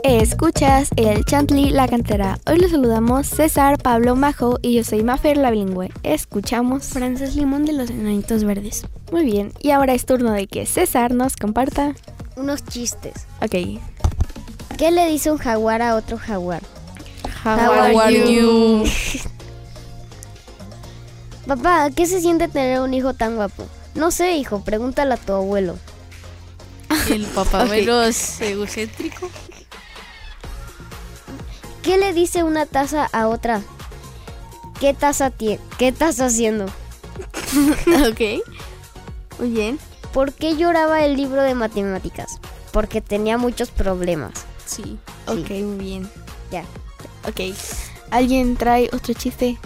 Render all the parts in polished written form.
Escuchas el Chantley La Cantera. Hoy los saludamos César, Pablo, Majo y yo soy Mafer la bilingüe. Escuchamos Frances Limón de los Enanitos Verdes. Muy bien, y ahora es turno de que César nos comparta unos chistes. Ok. ¿Qué le dice un jaguar a otro jaguar? How are you? Papá, ¿qué se siente tener un hijo tan guapo? No sé, hijo, pregúntale a tu abuelo. El papamelo es egocéntrico. ¿Qué le dice una taza a otra? ¿Qué estás haciendo? Ok. Muy bien. ¿Por qué lloraba el libro de matemáticas? Porque tenía muchos problemas. Sí. Ok, muy bien. Ya. Ok. ¿Alguien trae otro chiste?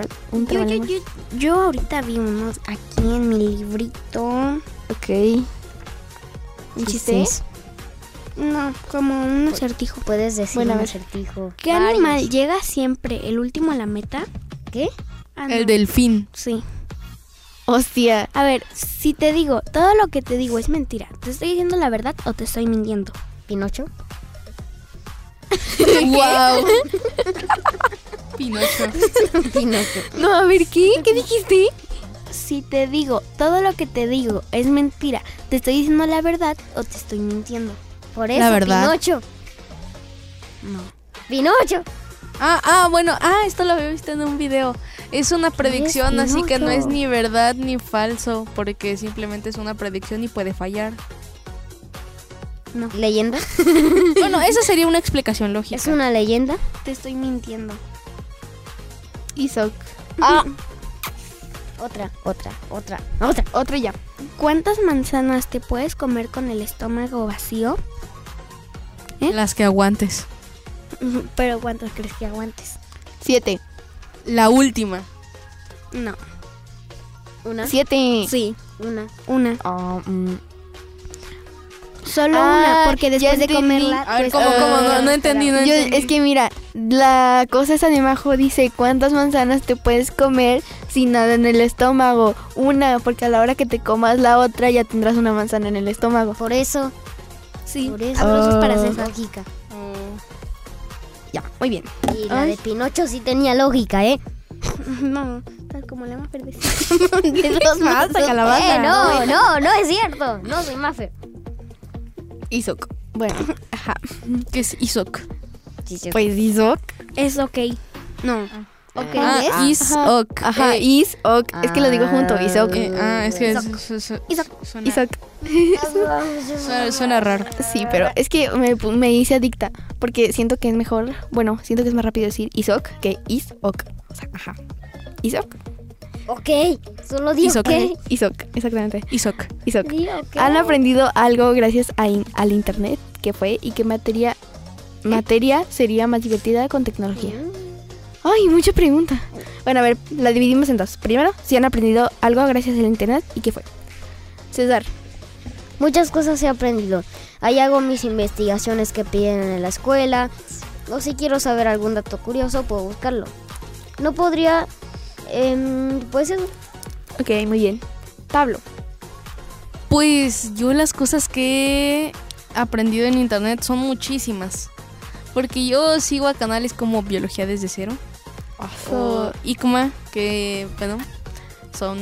Yo ahorita vi unos aquí en mi librito. Ok. ¿Un chiste? No, como un acertijo. Puedes decir Bueno, un a ver. acertijo. ¿Qué animal llega siempre el último a la meta? ¿Qué? Ah, El no. delfín. Sí. Hostia. A ver, si te digo, todo lo que te digo es mentira, ¿te estoy diciendo la verdad o te estoy mintiendo? ¿Pinocho? ¡Wow! Pinocho. Pinocho. No, a ver, ¿qué? ¿Qué dijiste? Si te digo, todo lo que te digo es mentira, ¿te estoy diciendo la verdad o te estoy mintiendo? Por eso, La verdad. Pinocho. No. ¡Pinocho! Bueno, esto lo había visto en un video. Es una predicción, así que no es ni verdad ni falso, porque simplemente es una predicción y puede fallar. No. ¿Leyenda? Bueno, esa sería una explicación lógica. ¿Es una leyenda? Te estoy mintiendo. Isok. Otra ya. ¿Cuántas manzanas te puedes comer con el estómago vacío? Las que aguantes. Pero ¿cuántas crees que aguantes? 7. La última. No. ¿Una? 7. Sí, Una. una. Mm. Solo Ah, una, porque ya después de entendí. comerla... A ver, pues, ¿cómo? No entendí, no Yo, entendí. es que mira, la cosa esa de Majo dice ¿cuántas manzanas te puedes comer sin nada en el estómago? Una, porque a la hora que te comas la otra ya tendrás una manzana en el estómago. Por eso. Sí, Por eso. aplausos para Es César. lógica. Ya, muy bien. Y la de Pinocho sí tenía lógica, ¿eh? No, tal como la más verde. Dos más, calabaza. No es cierto. No soy Mafe. Isok. Bueno, ajá. ¿Qué es Isok? Sí, sí. Pues Isok. Es ok. No. Ok. Isok. Ajá, Isok. Es que lo digo junto, Isok. Es que Isok. suena raro. Sí, pero es que me hice adicta porque siento que es mejor, bueno, siento que es más rápido decir Isok que Isok. O sea, ajá. Isok. Ok, solo digo Isok. que... Isok, exactamente. Isok. Isok. Sí, ok. Han aprendido algo gracias al internet, que fue y qué materia sería más divertida con tecnología. Ay, mucha pregunta. Bueno, a ver, la dividimos en dos. Primero, si han aprendido algo gracias al internet y qué fue. César. Muchas cosas he aprendido. Ahí hago mis investigaciones que piden en la escuela. O si quiero saber algún dato curioso, puedo buscarlo. No podría... pues eso. Ok, muy bien. Pablo. Pues yo las cosas que he aprendido en internet son muchísimas. Porque yo sigo a canales como Biología desde cero. O ICMA, que bueno, son...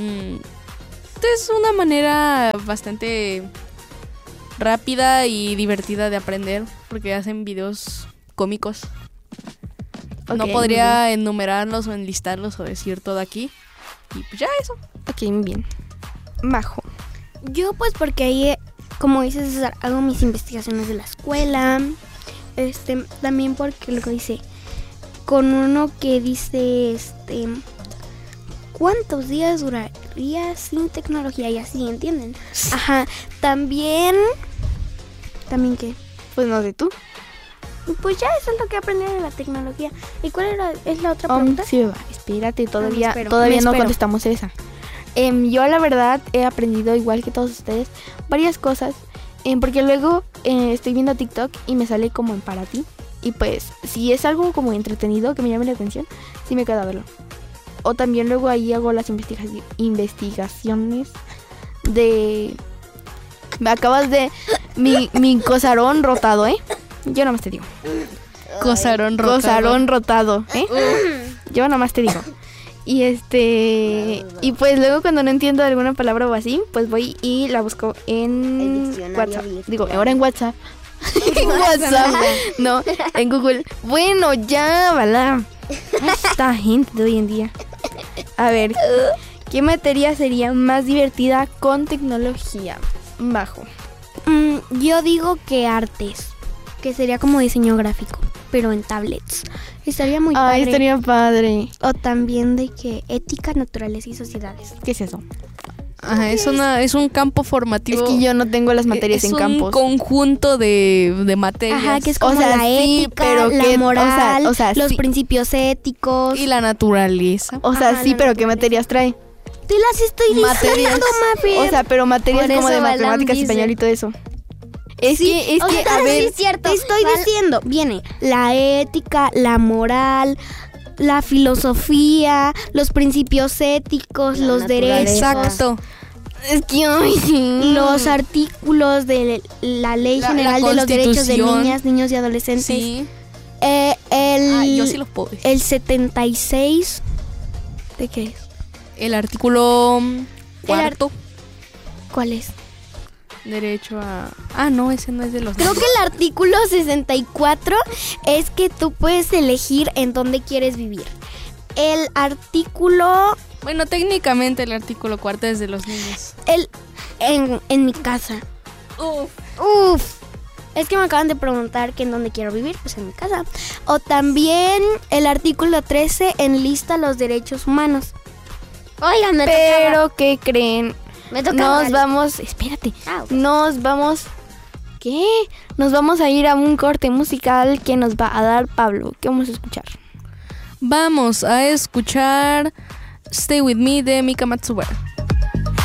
Es una manera bastante rápida y divertida de aprender. Porque hacen videos cómicos. Ok, No podría enumerarlos o enlistarlos o decir todo aquí. Y pues ya eso. Ok, muy bien. Majo. Yo pues porque ahí, como dice César, hago mis investigaciones de la escuela. También porque luego dice, con uno que dice, ¿cuántos días duraría sin tecnología? Y así, ¿entienden? Ajá, también ¿qué? Pues no sé tú. Pues ya eso es lo que aprendí de la tecnología. ¿Y cuál es la otra pregunta? Sí, va. Espérate, todavía me no espero. contestamos esa. Yo la verdad he aprendido, igual que todos ustedes, varias cosas. Porque luego estoy viendo TikTok y me sale como en para ti. Y pues, si es algo como entretenido que me llame la atención, sí me quedo a verlo. O también luego ahí hago las investigaciones de... Me acabas de... Mi cosarón rotado, ¿eh? Yo nomás te digo. Cosarón rotado. Cosarón rotado, ¿eh? Yo nomás te digo. Y y pues luego cuando no entiendo alguna palabra o así, pues voy y la busco El en diccionario WhatsApp. virtual. Digo, ahora en WhatsApp. En WhatsApp. No, en Google. Bueno, ya, bala. Esta gente de hoy en día. A ver, ¿qué materia sería más divertida con tecnología? Bajo. Yo digo que artes, que sería como diseño gráfico, pero en tablets. Estaría muy Ay, padre. estaría padre. O también de que ética, naturaleza y sociedades. ¿Qué es eso? Ajá, es un campo formativo. Es que yo no tengo las materias en campos. Es un conjunto de materias. Ajá, que es O como sea, la sí, ética, pero la que- moral, o sea, los sí. principios éticos. Y la naturaleza. O sea, Ajá, sí, la pero ¿qué naturaleza. materias trae? Te las estoy Materias. diciendo, Maffer. O sea, pero materias Por como eso de Balam matemáticas, dice. español y todo eso. Es que, O sea, a ver, sí es cierto. te estoy diciendo, viene la ética, la moral, la filosofía, los principios éticos, La los naturaleza. derechos, Exacto. es que, ay, sí. los artículos de la Ley La General de los Derechos de Constitución. Niñas, Niños y Adolescentes. Sí. El, Yo sí los puedo decir. el 76, ¿de qué es? El artículo cuarto. ¿Cuál es? Derecho a... Ah, no, ese no es de los Creo niños. que el artículo 64 es que tú puedes elegir en dónde quieres vivir. El artículo Bueno, técnicamente el artículo cuarto es de los niños. en mi casa. Uf. Es que me acaban de preguntar que en dónde quiero vivir, pues en mi casa. O también el artículo 13 enlista los derechos humanos. Oigan, me Pero, ¿qué creen? Me toca. Nos vamos, espérate, Ah, ok. nos vamos, ¿qué? Nos vamos a ir a un corte musical que nos va a dar Pablo. ¿Qué vamos a escuchar? Vamos a escuchar Stay With Me de Mika Matsubara.